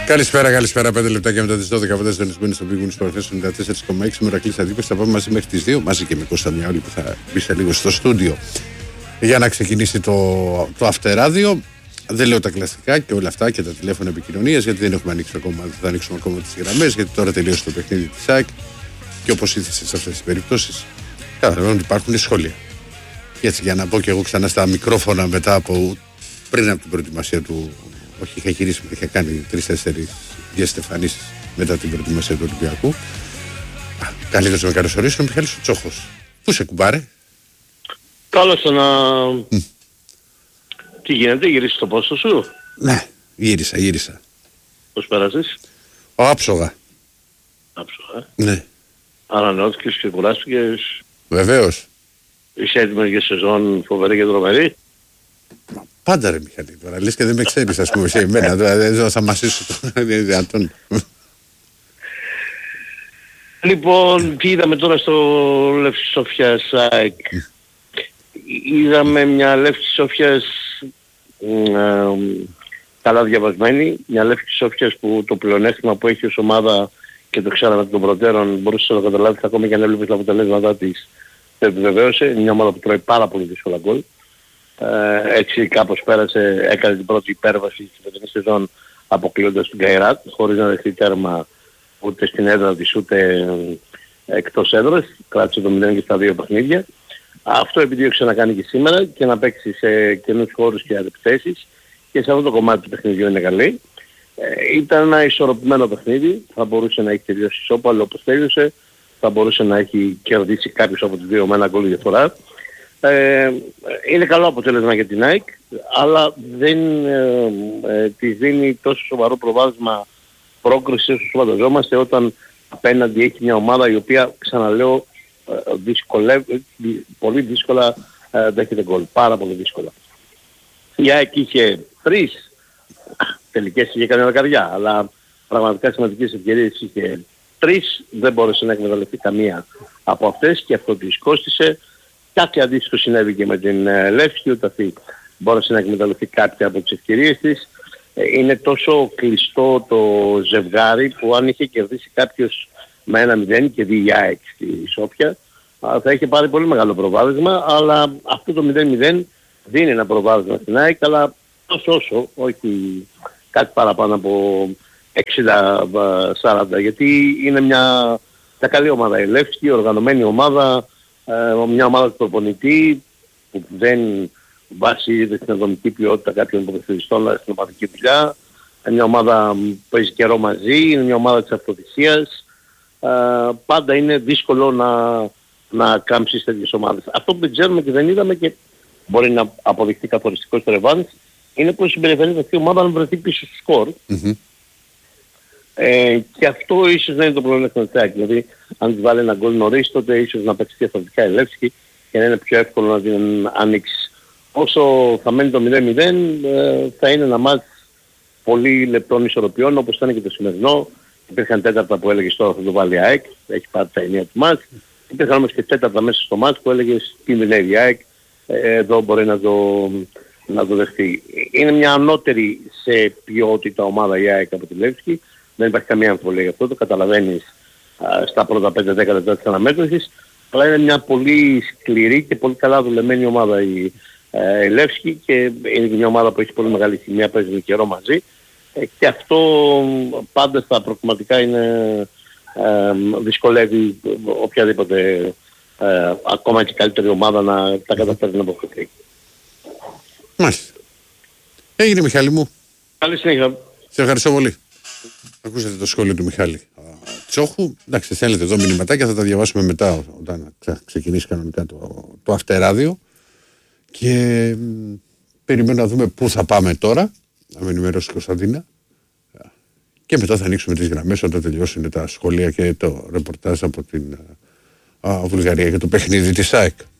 Καλησπέρα. 5 λεπτάκια μετά τις 12 από τα συντονισμένοι στο Big Win Sport 94,6 με Ηρακλής Αντίπες. Θα πάμε μαζί μέχρι τις 2, μαζί και με Κώστα Μιαόλη που θα μπει σε λίγο στο στούντιο για να ξεκινήσει το αυτεράδιο. Δεν λέω τα κλασικά και όλα αυτά και τα τηλέφωνα επικοινωνίας, γιατί δεν έχουμε ανοίξει ακόμα, δεν θα ανοίξουμε ακόμα τις γραμμές, γιατί τώρα τελείωσε το παιχνίδι της ΑΕΚ και όπως ήθεσε σε αυτές τις περιπτώσεις, καταλαβαίνω ότι υπάρχουν σχόλια. Και έτσι για να πω και εγώ ξανά στα μικρόφωνα πριν από την προετοιμασία του. Όχι, είχα κάνει 3-4 διαστεφανίσεις μετά την προετοιμασία του Ολυμπιακού. Καλύτερος να με καλωσορίσω, ο Μιχάλης ο Τσόχος. Πού σε κουμπάρε? Καλώς να... Τι γίνεται, γυρίσεις το πόστο σου? Ναι, γύρισα. Πώς πέρασες? Άψογα. Άψογα, Ναι. Ανανεώθηκες και κουράστηκες? Βεβαίως. Είσαι έτοιμος για σεζόν φοβερή και τρομερή? Πάντα ρε Μιχάλη, τώρα λες και δεν με ξέρεις, ας πούμε, σε εμένα, δεν θα μασίσω τώρα, δεν είναι δυνατόν. Λοιπόν, τι είδαμε τώρα στο Λεύση Σόφιας ΑΕΚ? Είδαμε μια Λεύση Σόφιας καλά διαβασμένη, μια Λεύση Σόφιας που το πλεονέκτημα που έχει ως ομάδα και το ξέραμε από τον προτέρων, μπορούσε να το καταλάβεις ακόμα και αν έβλεπες τα αποτελέσματά της, το επιβεβαίωσε. Είναι μια ομάδα που τρώει πάρα πολύ δύσκολα γκολ. Έτσι κάπως πέρασε, έκανε την πρώτη υπέρβαση στη φετινή σεζόν αποκλείοντας την Καϊράτ, χωρίς να δεχτεί τέρμα ούτε στην έδρα της ούτε εκτός έδρας. Κράτησε το 0 και στα 2 παιχνίδια. Αυτό επιδίωξε να κάνει και σήμερα και να παίξει σε καινούς χώρους και αντιπιθέσεις, και σε αυτό το κομμάτι του παιχνιδιού είναι καλή. Ήταν ένα ισορροπημένο παιχνίδι, θα μπορούσε να έχει τελειώσει ισόπαλο όπως τέλειωσε, θα μπορούσε να έχει κερδίσει κάποιος από τους δύο με ένα γκολ διαφορά. Είναι καλό αποτέλεσμα για την ΑΕΚ, αλλά δεν της δίνει τόσο σοβαρό προβάδισμα πρόκρισης όσο φανταζόμαστε, όταν απέναντι έχει μια ομάδα η οποία, ξαναλέω, πολύ δύσκολα δέχεται γκολ, πάρα πολύ δύσκολα. Η ΑΕΚ είχε 3 τελικές, είχε κανένα καρδιά, αλλά πραγματικά σημαντικές ευκαιρίες είχε 3, δεν μπόρεσε να εκμεταλλευτεί καμία από αυτές και αυτό της κόστισε. Κάτι αντίστοιχο συνέβη και με την Λεύσκη, ούτε αυτή μπόρεσε να εκμεταλλευτεί κάποια από τις ευκαιρίες της. Είναι τόσο κλειστό το ζευγάρι που αν είχε κερδίσει κάποιος με 1-0 και δει η ΑΕΚ στη Σόφια, θα είχε πάρει πολύ μεγάλο προβάδισμα, αλλά αυτό το 0-0 δίνει ένα προβάδισμα στην ΑΕΚ, αλλά όσο, όχι κάτι παραπάνω από 60-40, γιατί είναι μια καλή ομάδα η Λεύσκη, οργανωμένη ομάδα, μια ομάδα του προπονητή που δεν βασίζεται στην ατομική ποιότητα κάποιων ποδοσφαιριστών, αλλά στην ομαδική δουλειά. Είναι μια ομάδα που παίζει καιρό μαζί, είναι μια ομάδα της αυτοθυσίας. Πάντα είναι δύσκολο να κάμψεις τέτοιες ομάδες. Αυτό που δεν ξέρουμε και δεν είδαμε και μπορεί να αποδειχθεί καθοριστικό στο ρεβάνς, είναι πως συμπεριφέρεται αυτή η ομάδα να βρεθεί πίσω στο σκορ. Και αυτό ίσως να είναι το πλεονέκτημα της ΑΕΚ. Δηλαδή, αν της βάλει ένα γκολ νωρίς, τότε ίσως να παίξει διαφορετικά η Λεύσκη και να είναι πιο εύκολο να την ανοίξει. Όσο θα μένει το 0-0, θα είναι ένα μάτς πολύ λεπτών ισορροπιών, όπως ήταν και το σημερινό. Υπήρχαν τέταρτα που έλεγες τώρα θα το βάλει η ΑΕΚ, έχει πάρει τα 9 του μάτς. Υπήρχαν όμως και τέταρτα μέσα στο μάτς που έλεγες κινδυνεύει η ΑΕΚ, εδώ μπορεί να το δεχτεί. Είναι μια ανώτερη σε ποιότητα ομάδα η ΑΕΚ από τη Λεύσκη. Δεν υπάρχει καμία αμφιβολία γι' αυτό, το καταλαβαίνεις στα πρώτα 5-10 λεπτά της αναμέτρησης, αλλά είναι μια πολύ σκληρή και πολύ καλά δουλεμένη ομάδα η Λεύσκη και είναι και μια ομάδα που έχει πολύ μεγάλη χημεία, παίζει καιρό μαζί και αυτό πάντα στα προκριματικά δυσκολεύει οποιαδήποτε ακόμα και καλύτερη ομάδα να τα καταφέρει να αποφευθεί. Μάλιστα. Έγινε Μιχάλη μου. Καλή συνέχεια. Σε ευχαριστώ πολύ. Ακούσατε το σχόλιο του Μιχάλη Τσόχου. Εντάξει, θέλετε εδώ μηνυματάκια, θα τα διαβάσουμε μετά όταν ξεκινήσει κανονικά το αυτεράδιο. Και περιμένω να δούμε πού θα πάμε τώρα. Να με ενημερώσει η Κωνσταντίνα. Και μετά θα ανοίξουμε τις γραμμές όταν τελειώσουν τα σχόλια και το ρεπορτάζ από την Βουλγαρία για το παιχνίδι της ΑΕΚ.